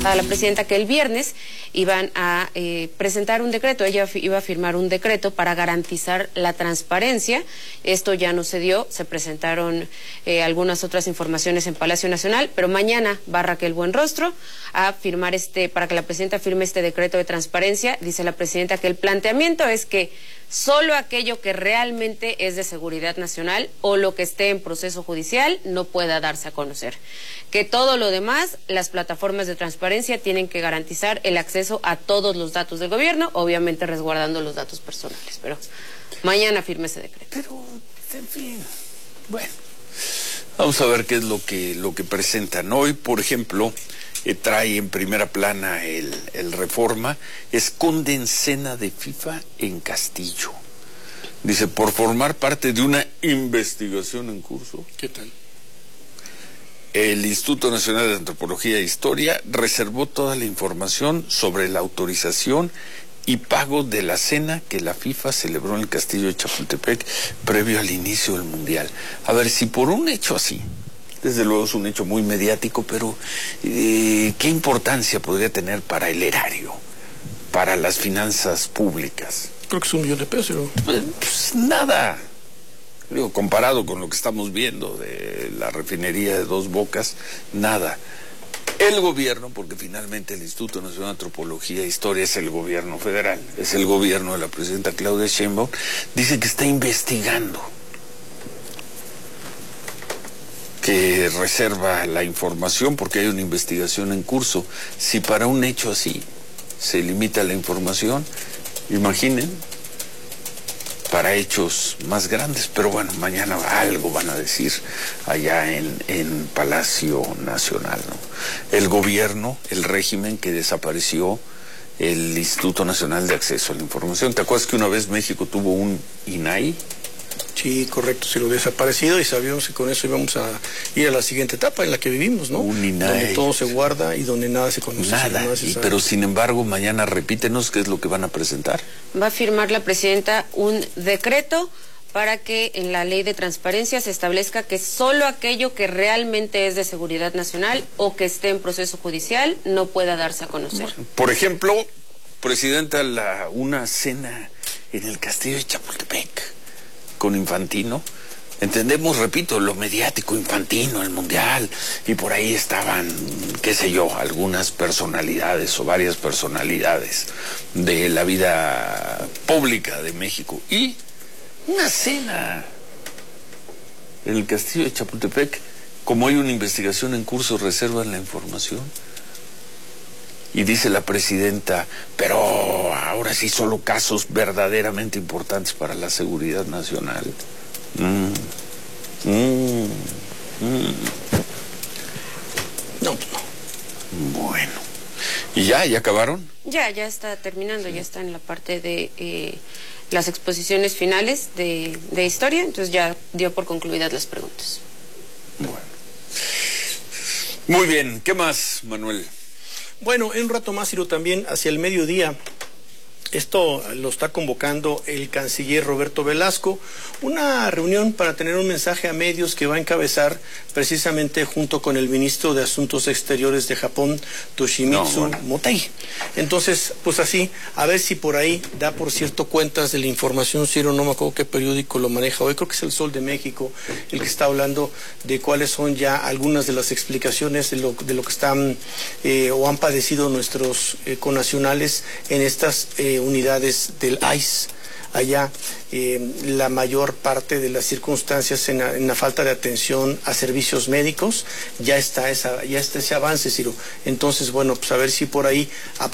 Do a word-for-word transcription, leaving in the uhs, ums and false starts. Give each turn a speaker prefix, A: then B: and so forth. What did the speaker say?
A: a la presidenta que el viernes iban a eh, presentar un decreto, ella iba a firmar un decreto para garantizar la transparencia. Esto ya no se dio, se presentaron eh, algunas otras informaciones en Palacio Nacional, pero mañana va Raquel Buenrostro a firmar este, para que la presidenta firme este decreto de transparencia. Dice la presidenta que el planteamiento es que solo aquello que realmente es de seguridad nacional o lo que esté en proceso judicial no pueda darse a conocer. Que todo lo demás, las plataformas de transparencia tienen que garantizar el acceso a todos los datos del gobierno, obviamente resguardando los datos personales. Pero mañana firme ese decreto.
B: Pero, en fin, bueno, vamos a ver qué es lo que, lo que presentan. Hoy, por ejemplo, eh, trae en primera plana el, el Reforma, esconden cena de FIFA en Castillo. Dice, por formar parte de una investigación en curso.
C: ¿Qué tal?
B: El Instituto Nacional de Antropología e Historia reservó toda la información sobre la autorización y pago de la cena que la FIFA celebró en el Castillo de Chapultepec previo al inicio del Mundial. A ver, si por un hecho así, desde luego es un hecho muy mediático, pero eh, ¿qué importancia podría tener para el erario, para las finanzas públicas?
C: Creo que es un millón de pesos, ¿no?
B: Pues, pues nada. Digo, comparado con lo que estamos viendo de la refinería de Dos Bocas, nada. El gobierno, porque finalmente el Instituto Nacional de Antropología e Historia es el gobierno federal, es el gobierno de la presidenta Claudia Sheinbaum, dice que está investigando, que reserva la información porque hay una investigación en curso. Si para un hecho así se limita la información, imaginen para hechos más grandes, pero bueno, mañana algo van a decir allá en, en Palacio Nacional, ¿no? El gobierno, el régimen que desapareció el Instituto Nacional de Acceso a la Información. ¿Te acuerdas que una vez México tuvo un I N A I?
C: Sí, correcto, se lo desaparecido y sabíamos que con eso íbamos a ir a la siguiente etapa en la que vivimos, ¿no?
B: Un I N A I.
C: Donde todo se guarda y donde nada se conoce.
B: Nada,
C: nada se
B: y,
C: sabe.
B: pero sin embargo mañana repítenos qué es lo que van a presentar.
A: Va a firmar la presidenta un decreto para que en la ley de transparencia se establezca que solo aquello que realmente es de seguridad nacional o que esté en proceso judicial no pueda darse a conocer.
B: Por ejemplo, presidenta, la, una cena en el Castillo de Chapultepec con Infantino. Entendemos, repito, lo mediático, Infantino, el Mundial, y por ahí estaban, qué sé yo, algunas personalidades o varias personalidades de la vida pública de México. Y una cena en el Castillo de Chapultepec, como hay una investigación en curso, reservan la información. Y dice la presidenta, pero ahora sí solo casos verdaderamente importantes para la seguridad nacional. Mm. Mm. Mm.
C: No, pues no.
B: Bueno. ¿Y ya? ¿Ya acabaron?
A: Ya, ya está terminando, ya está en la parte de eh, las exposiciones finales de, de historia, entonces ya dio por concluidas las preguntas.
B: Bueno. Muy bien, ¿qué más, Manuel?
C: Bueno, en un rato más, Ciro, también hacia el mediodía, esto lo está convocando el canciller Roberto Velasco, una reunión para tener un mensaje a medios que va a encabezar precisamente junto con el ministro de Asuntos Exteriores de Japón, Toshimitsu no, bueno. Motegi. Entonces, pues así, a ver si por ahí da, por cierto, cuentas de la información, Ciro, no me acuerdo qué periódico lo maneja hoy, creo que es El Sol de México, el que está hablando de cuáles son ya algunas de las explicaciones de lo, de lo que están eh, o han padecido nuestros eh, connacionales en estas eh, unidades del I C E. Allá eh, la mayor parte de las circunstancias en la, en la falta de atención a servicios médicos, ya está esa, ya está ese avance, Ciro. Entonces, bueno, pues a ver si por ahí